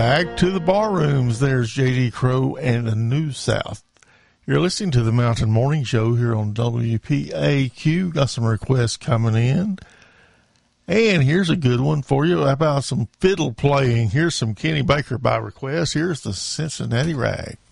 Back to the bar rooms. There's J.D. Crowe and the New South. You're listening to the Mountain Morning Show here on WPAQ. Got some requests coming in. And here's a good one for you about some fiddle playing. Here's some Kenny Baker by request. Here's the Cincinnati Rag.